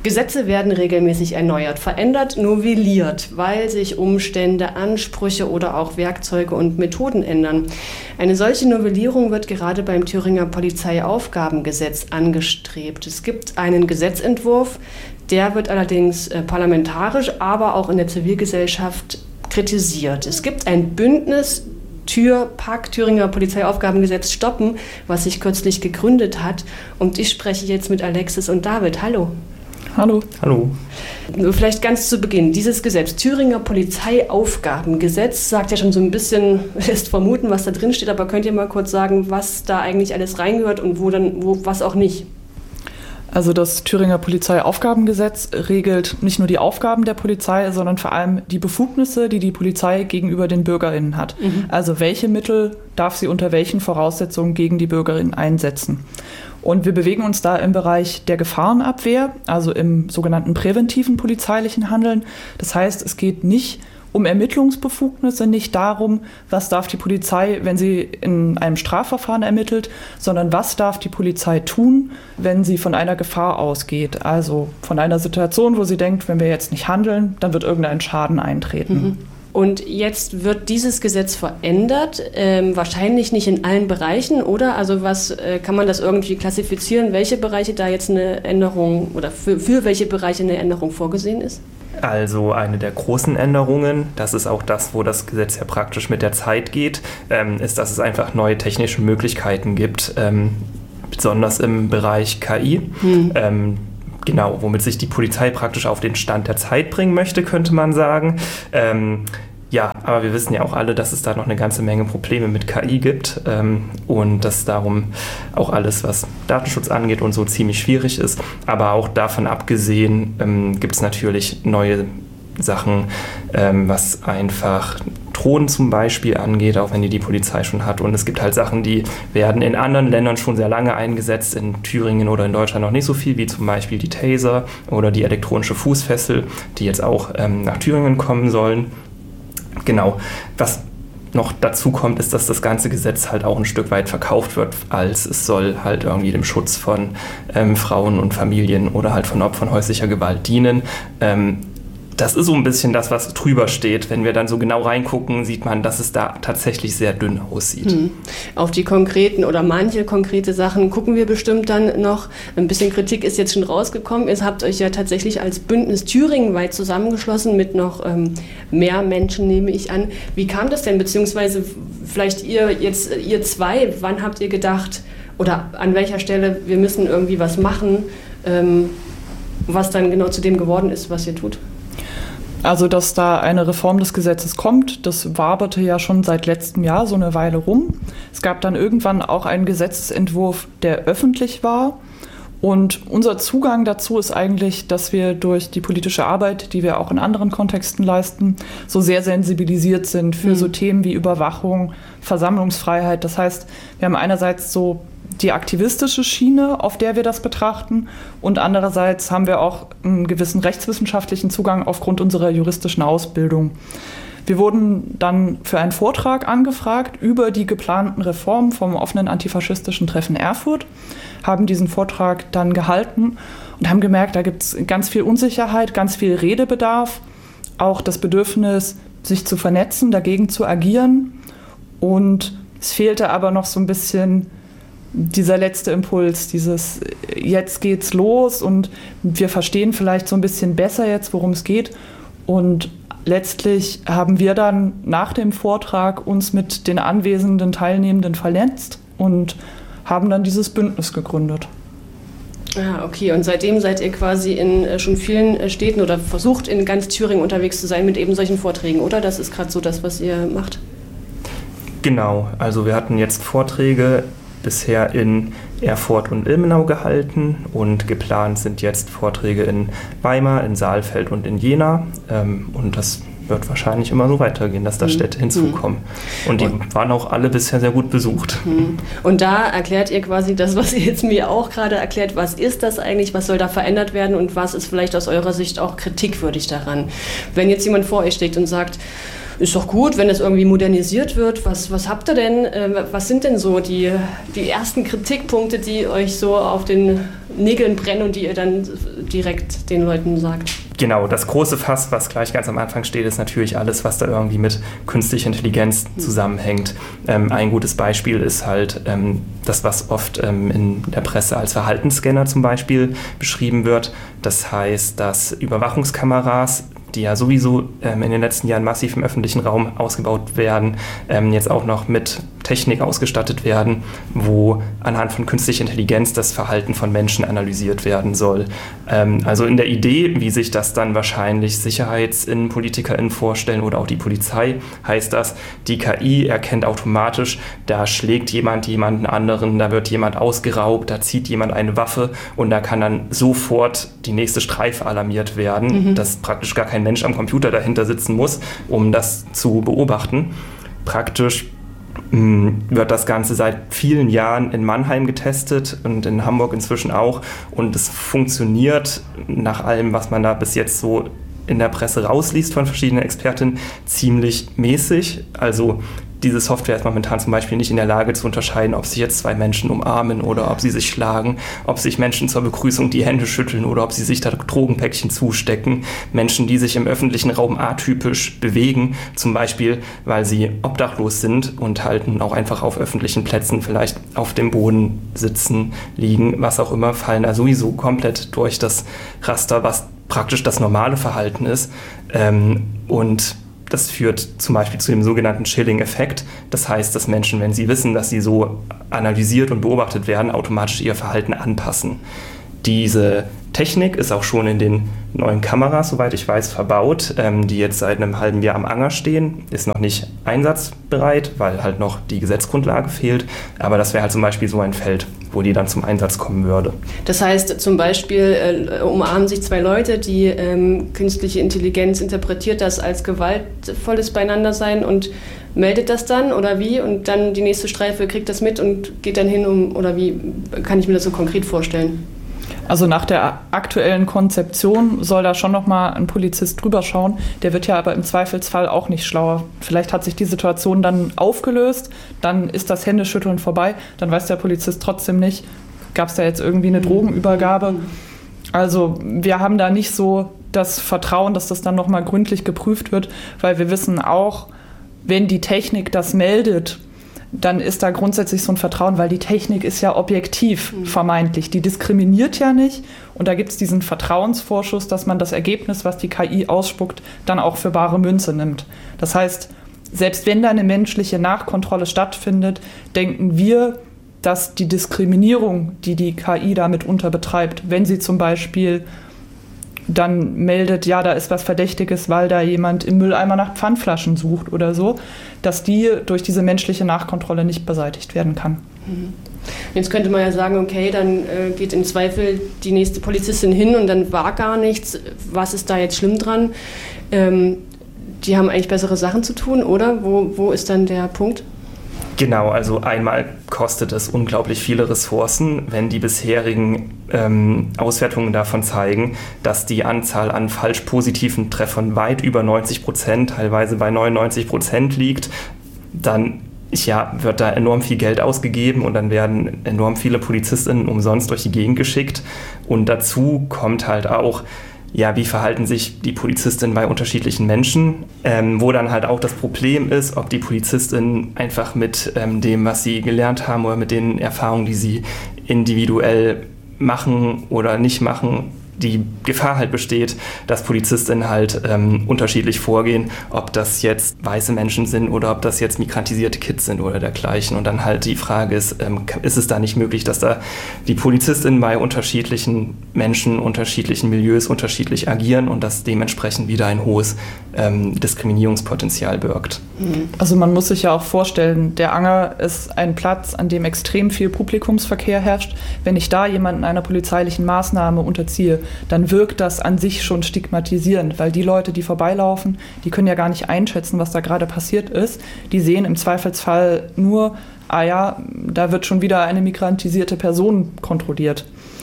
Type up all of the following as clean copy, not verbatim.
Gesetze werden regelmäßig erneuert, verändert, novelliert, weil sich Umstände, Ansprüche oder auch Werkzeuge und Methoden ändern. Eine solche Novellierung wird gerade beim Thüringer Polizeiaufgabengesetz angestrebt. Es gibt einen Gesetzentwurf, der wird allerdings parlamentarisch, aber auch in der Zivilgesellschaft kritisiert. Es gibt ein Bündnis Thüringer Polizeiaufgabengesetz stoppen, was sich kürzlich gegründet hat. Und ich spreche jetzt mit Alexis und David. Hallo. Hallo. Hallo. Vielleicht ganz zu Beginn. Dieses Gesetz, Thüringer Polizeiaufgabengesetz, sagt ja schon so ein bisschen, lässt vermuten, was da drin steht, aber könnt ihr mal kurz sagen, was da eigentlich alles reingehört und was auch nicht? Also das Thüringer Polizeiaufgabengesetz regelt nicht nur die Aufgaben der Polizei, sondern vor allem die Befugnisse, die die Polizei gegenüber den BürgerInnen hat. Also welche Mittel darf sie unter welchen Voraussetzungen gegen die BürgerInnen einsetzen. Und wir bewegen uns da im Bereich der Gefahrenabwehr, also im sogenannten präventiven polizeilichen Handeln. Das heißt, es geht nicht um Ermittlungsbefugnisse, nicht darum, was darf die Polizei, wenn sie in einem Strafverfahren ermittelt, sondern was darf die Polizei tun, wenn sie von einer Gefahr ausgeht. Also von einer Situation, wo sie denkt, wenn wir jetzt nicht handeln, dann wird irgendein Schaden eintreten. Und jetzt wird dieses Gesetz verändert, wahrscheinlich nicht in allen Bereichen, oder? Also kann man das irgendwie klassifizieren, welche Bereiche da jetzt eine Änderung oder für welche Bereiche eine Änderung vorgesehen ist? Also eine der großen Änderungen, das ist auch das, wo das Gesetz ja praktisch mit der Zeit geht, ist, dass es einfach neue technische Möglichkeiten gibt, besonders im Bereich KI. Genau, womit sich die Polizei praktisch auf den Stand der Zeit bringen möchte, könnte man sagen. Ja, aber wir wissen ja auch alle, dass es da noch eine ganze Menge Probleme mit KI gibt und dass darum auch alles, was Datenschutz angeht und so, ziemlich schwierig ist. Aber auch davon abgesehen gibt es natürlich neue Sachen, was einfach Drohnen zum Beispiel angeht, auch wenn die Polizei schon hat. Und es gibt halt Sachen, die werden in anderen Ländern schon sehr lange eingesetzt, in Thüringen oder in Deutschland noch nicht so viel, wie zum Beispiel die Taser oder die elektronische Fußfessel, die jetzt auch nach Thüringen kommen sollen. Genau, was noch dazu kommt, ist, dass das ganze Gesetz halt auch ein Stück weit verkauft wird, als es soll halt irgendwie dem Schutz von Frauen und Familien oder halt von Opfern häuslicher Gewalt dienen. Das ist so ein bisschen das, was drüber steht. Wenn wir dann so genau reingucken, sieht man, dass es da tatsächlich sehr dünn aussieht. Auf die konkreten oder manche konkrete Sachen gucken wir bestimmt dann noch. Ein bisschen Kritik ist jetzt schon rausgekommen. Ihr habt euch ja tatsächlich als Bündnis thüringenweit zusammengeschlossen mit noch mehr Menschen, nehme ich an. Wie kam das denn? Beziehungsweise vielleicht ihr zwei, wann habt ihr gedacht oder an welcher Stelle, wir müssen irgendwie was machen, was dann genau zu dem geworden ist, was ihr tut? Also, dass da eine Reform des Gesetzes kommt, das waberte ja schon seit letztem Jahr so eine Weile rum. Es gab dann irgendwann auch einen Gesetzesentwurf, der öffentlich war. Und unser Zugang dazu ist eigentlich, dass wir durch die politische Arbeit, die wir auch in anderen Kontexten leisten, so sehr sensibilisiert sind für so Themen wie Überwachung, Versammlungsfreiheit. Das heißt, wir haben einerseits so die aktivistische Schiene, auf der wir das betrachten, und andererseits haben wir auch einen gewissen rechtswissenschaftlichen Zugang aufgrund unserer juristischen Ausbildung. Wir wurden dann für einen Vortrag angefragt über die geplanten Reformen vom offenen antifaschistischen Treffen Erfurt, haben diesen Vortrag dann gehalten und haben gemerkt, da gibt es ganz viel Unsicherheit, ganz viel Redebedarf, auch das Bedürfnis, sich zu vernetzen, dagegen zu agieren, und es fehlte aber noch so ein bisschen dieser letzte Impuls, dieses jetzt geht's los und wir verstehen vielleicht so ein bisschen besser jetzt, worum es geht. Und letztlich haben wir dann nach dem Vortrag uns mit den anwesenden Teilnehmenden vernetzt und haben dann dieses Bündnis gegründet. Ah, okay. Und seitdem seid ihr quasi in schon vielen Städten oder versucht in ganz Thüringen unterwegs zu sein mit eben solchen Vorträgen, oder? Das ist gerade so das, was ihr macht? Genau. Also wir hatten jetzt Vorträge bisher in Erfurt und Ilmenau gehalten und geplant sind jetzt Vorträge in Weimar, in Saalfeld und in Jena. Und das wird wahrscheinlich immer so weitergehen, dass da Städte hinzukommen. Und die waren auch alle bisher sehr gut besucht. Und da erklärt ihr quasi das, was ihr jetzt mir auch gerade erklärt. Was ist das eigentlich? Was soll da verändert werden? Und was ist vielleicht aus eurer Sicht auch kritikwürdig daran? Wenn jetzt jemand vor euch steht und sagt, ist doch gut, wenn es irgendwie modernisiert wird. Was habt ihr denn, was sind denn so die ersten Kritikpunkte, die euch so auf den Nägeln brennen und die ihr dann direkt den Leuten sagt? Genau, das große Fass, was gleich ganz am Anfang steht, ist natürlich alles, was da irgendwie mit künstlicher Intelligenz zusammenhängt. Ein gutes Beispiel ist halt das, was oft in der Presse als Verhaltensscanner zum Beispiel beschrieben wird. Das heißt, dass Überwachungskameras, die ja sowieso in den letzten Jahren massiv im öffentlichen Raum ausgebaut werden, jetzt auch noch mit Technik ausgestattet werden, wo anhand von künstlicher Intelligenz das Verhalten von Menschen analysiert werden soll. Also in der Idee, wie sich das dann wahrscheinlich PolitikerInnen vorstellen oder auch die Polizei, heißt das, die KI erkennt automatisch, da schlägt jemand jemanden anderen, da wird jemand ausgeraubt, da zieht jemand eine Waffe und da kann dann sofort die nächste Streife alarmiert werden, dass praktisch gar kein Mensch am Computer dahinter sitzen muss, um das zu beobachten. Praktisch wird das Ganze seit vielen Jahren in Mannheim getestet und in Hamburg inzwischen auch. Und es funktioniert nach allem, was man da bis jetzt so in der Presse rausliest von verschiedenen Expertinnen, ziemlich mäßig. Also diese Software ist momentan zum Beispiel nicht in der Lage zu unterscheiden, ob sich jetzt zwei Menschen umarmen oder ob sie sich schlagen, ob sich Menschen zur Begrüßung die Hände schütteln oder ob sie sich da Drogenpäckchen zustecken. Menschen, die sich im öffentlichen Raum atypisch bewegen, zum Beispiel, weil sie obdachlos sind und halt auch einfach auf öffentlichen Plätzen vielleicht auf dem Boden sitzen, liegen, was auch immer, fallen da sowieso komplett durch das Raster, was praktisch das normale Verhalten ist. Und das führt zum Beispiel zu dem sogenannten Chilling-Effekt. Das heißt, dass Menschen, wenn sie wissen, dass sie so analysiert und beobachtet werden, automatisch ihr Verhalten anpassen. Diese Technik ist auch schon in den neuen Kameras, soweit ich weiß, verbaut, die jetzt seit einem halben Jahr am Anger stehen. Ist noch nicht einsatzbereit, weil halt noch die Gesetzesgrundlage fehlt. Aber das wäre halt zum Beispiel so ein Feld, wo die dann zum Einsatz kommen würde. Das heißt zum Beispiel, umarmen sich zwei Leute, die künstliche Intelligenz interpretiert das als gewaltvolles Beieinandersein und meldet das dann oder wie? Und dann die nächste Streife kriegt das mit und geht dann hin, oder wie kann ich mir das so konkret vorstellen? Also nach der aktuellen Konzeption soll da schon nochmal ein Polizist drüber schauen. Der wird ja aber im Zweifelsfall auch nicht schlauer. Vielleicht hat sich die Situation dann aufgelöst, dann ist das Händeschütteln vorbei, dann weiß der Polizist trotzdem nicht, gab es da jetzt irgendwie eine Drogenübergabe. Also wir haben da nicht so das Vertrauen, dass das dann nochmal gründlich geprüft wird, weil wir wissen auch, wenn die Technik das meldet, dann ist da grundsätzlich so ein Vertrauen, weil die Technik ist ja objektiv vermeintlich. Die diskriminiert ja nicht. Und da gibt es diesen Vertrauensvorschuss, dass man das Ergebnis, was die KI ausspuckt, dann auch für bare Münze nimmt. Das heißt, selbst wenn da eine menschliche Nachkontrolle stattfindet, denken wir, dass die Diskriminierung, die die KI damit betreibt, wenn sie zum Beispiel dann meldet, ja, da ist was Verdächtiges, weil da jemand im Mülleimer nach Pfandflaschen sucht oder so, dass die durch diese menschliche Nachkontrolle nicht beseitigt werden kann. Jetzt könnte man ja sagen, okay, dann geht im Zweifel die nächste Polizistin hin und dann war gar nichts. Was ist da jetzt schlimm dran? Die haben eigentlich bessere Sachen zu tun, oder? Wo ist dann der Punkt? Genau, also einmal kostet es unglaublich viele Ressourcen, wenn die bisherigen Auswertungen davon zeigen, dass die Anzahl an falsch positiven Treffern weit über 90%, teilweise bei 99% liegt, dann wird da enorm viel Geld ausgegeben und dann werden enorm viele PolizistInnen umsonst durch die Gegend geschickt. Und dazu kommt halt auch, wie verhalten sich die PolizistInnen bei unterschiedlichen Menschen, wo dann halt auch das Problem ist, ob die PolizistInnen einfach mit dem, was sie gelernt haben oder mit den Erfahrungen, die sie individuell machen oder nicht machen, die Gefahr halt besteht, dass PolizistInnen halt unterschiedlich vorgehen, ob das jetzt weiße Menschen sind oder ob das jetzt migrantisierte Kids sind oder dergleichen. Und dann halt die Frage ist es da nicht möglich, dass da die PolizistInnen bei unterschiedlichen Menschen, unterschiedlichen Milieus unterschiedlich agieren und das dementsprechend wieder ein hohes Diskriminierungspotenzial birgt. Also man muss sich ja auch vorstellen, der Anger ist ein Platz, an dem extrem viel Publikumsverkehr herrscht. Wenn ich da jemanden einer polizeilichen Maßnahme unterziehe, dann wirkt das an sich schon stigmatisierend, weil die Leute, die vorbeilaufen, die können ja gar nicht einschätzen, was da gerade passiert ist. Die sehen im Zweifelsfall nur, da wird schon wieder eine migrantisierte Person kontrolliert.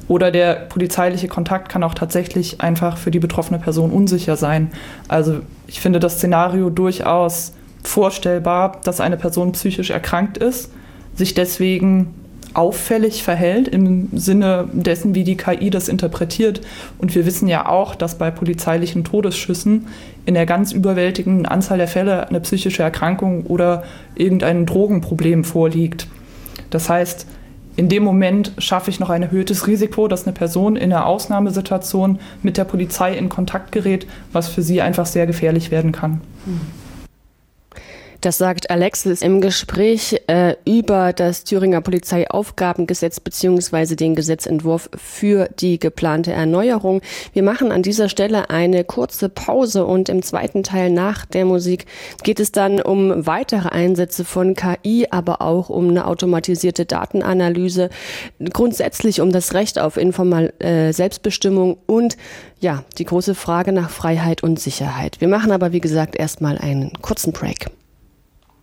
Oder der polizeiliche Kontakt kann auch tatsächlich einfach für die betroffene Person unsicher sein. Also ich finde das Szenario durchaus vorstellbar, dass eine Person psychisch erkrankt ist, sich deswegen auffällig verhält im Sinne dessen, wie die KI das interpretiert. Und wir wissen ja auch, dass bei polizeilichen Todesschüssen in der ganz überwältigenden Anzahl der Fälle eine psychische Erkrankung oder irgendein Drogenproblem vorliegt. Das heißt, in dem Moment schaffe ich noch ein erhöhtes Risiko, dass eine Person in einer Ausnahmesituation mit der Polizei in Kontakt gerät, was für sie einfach sehr gefährlich werden kann. Das sagt Alexis im Gespräch über das Thüringer Polizeiaufgabengesetz bzw. den Gesetzentwurf für die geplante Erneuerung. Wir machen an dieser Stelle eine kurze Pause und im zweiten Teil nach der Musik geht es dann um weitere Einsätze von KI, aber auch um eine automatisierte Datenanalyse, grundsätzlich um das Recht auf Selbstbestimmung und ja, die große Frage nach Freiheit und Sicherheit. Wir machen aber, wie gesagt, erstmal einen kurzen Break.